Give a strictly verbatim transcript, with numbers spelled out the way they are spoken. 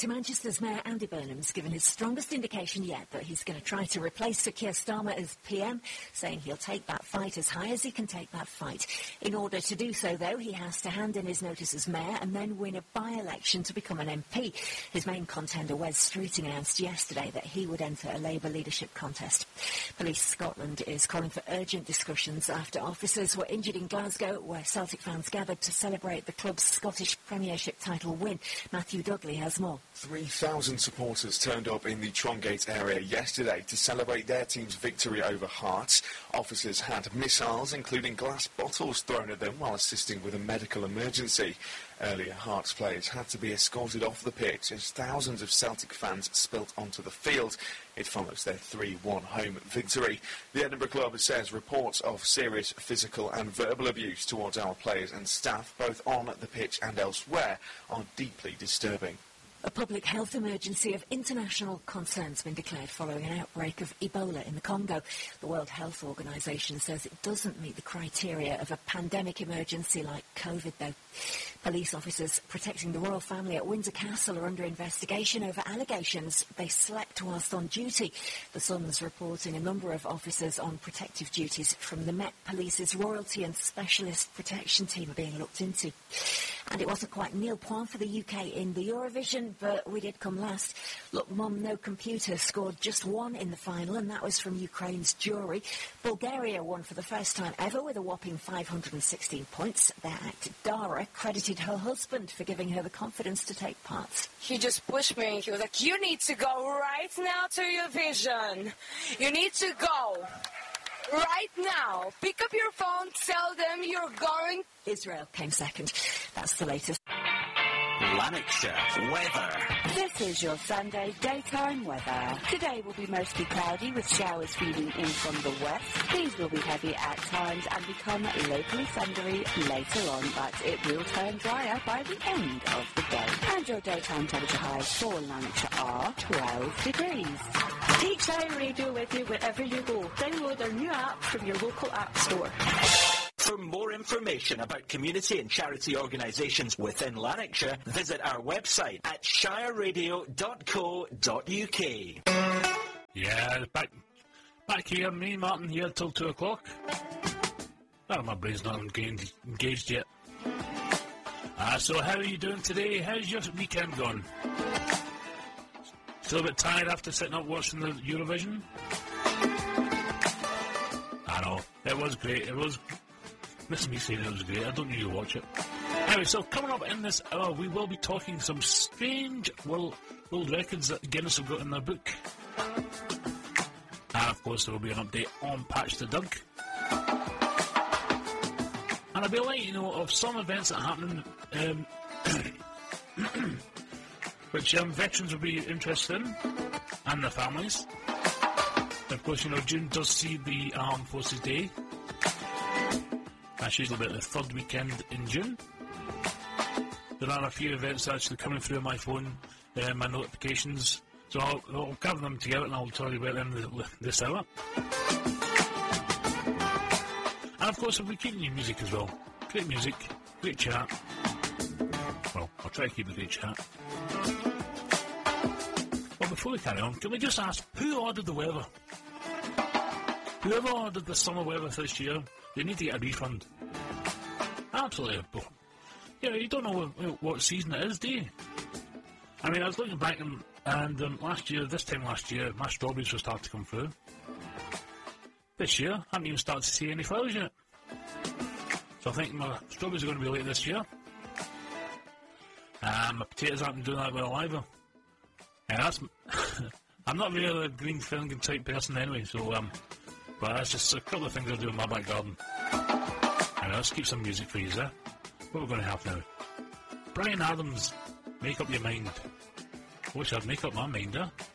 City Manchester's Mayor Andy Burnham's given his strongest indication yet that he's going to try to replace Sir Keir Starmer as P M, saying he'll take that fight as high as he can take that fight. In order to do so, though, he has to hand in his notice as Mayor and then win a by-election to become an M P. His main contender, Wes Streeting, announced yesterday that he would enter a Labour leadership contest. Police Scotland is calling for urgent discussions after officers were injured in Glasgow, where Celtic fans gathered to celebrate the club's Scottish Premiership title win. Matthew Dudley has more. three thousand supporters turned up in the Trongate area yesterday to celebrate their team's victory over Hearts. Officers had missiles, including glass bottles, thrown at them while assisting with a medical emergency. Earlier, Hearts players had to be escorted off the pitch as thousands of Celtic fans spilt onto the field. It follows their three one home victory. The Edinburgh club says reports of serious physical and verbal abuse towards our players and staff, both on the pitch and elsewhere, are deeply disturbing. A public health emergency of international concern has been declared following an outbreak of Ebola in the Congo. The World Health Organization says it doesn't meet the criteria of a pandemic emergency like COVID, though. Police officers protecting the royal family at Windsor Castle are under investigation over allegations they slept whilst on duty. The Sun's reporting a number of officers on protective duties from the Met Police's Royalty and Specialist Protection Team are being looked into. And it wasn't quite nil point for the U K in the Eurovision, but we did come last. Look, Mum No Computer scored just one in the final, and that was from Ukraine's Jury. Bulgaria won for the first time ever with a whopping five hundred sixteen points. Their act, Dara, credited her husband for giving her the confidence to take part. He just pushed me and he was like, you need to go right now to Eurovision. You need to go right now. Pick up your phone, tell them you're going. Israel came second. That's the latest. Lanarkshire weather. This is your Sunday daytime weather. Today will be mostly cloudy with showers feeding in from the west. These will be heavy at times and become locally thundery later on, but it will turn drier by the end of the day. And your daytime temperature highs for Lanarkshire are twelve degrees. Take Shire Radio with you wherever you go. Download our new app from your local app store. For more information about community and charity organisations within Lanarkshire, visit our website at shire radio dot co dot u k. Yeah, back back here, me, Martin, here till two o'clock. Well, my brain's not engaged, engaged yet. Uh, so how are you doing today? How's your weekend gone? Still a bit tired after sitting up watching the Eurovision? I know, it was great, it was... Listen to me saying it was great, I don't need to watch it. Anyway, so coming up in this hour, we will be talking some strange world, world records that Guinness have got in their book. And of course there will be an update on Patch the Dunk. And I'll be letting you know of some events that are happening, um, which um, veterans will be interested in, and their families. Of course, you know, June does see the Armed Forces Day. That's usually about the third weekend in June. There are a few events actually coming through on my phone, uh, my notifications, so I'll, I'll gather them together and I'll tell you about them this hour. And of course, we'll be keeping you music as well. Great music, great chat. Well, I'll try to keep a great chat. Well, before we carry on, can we just ask, who ordered the weather? Whoever ordered the summer weather this year, they need to get a refund. Absolutely. You know, you don't know what, what season it is, do you? I mean, I was looking back and, and um, last year, this time last year, my strawberries were starting to come through. This year, I haven't even started to see any flowers yet. So I think my strawberries are going to be late this year. And my potatoes aren't doing that well either. And that's... I'm not really a green finger type person anyway, so... um. But that's just a couple of things I do in my back garden. Anyway, let's keep some music for you, sir. What we're going to have now? Bryan Adams, Make Up Your Mind. I wish I'd make up my mind, huh?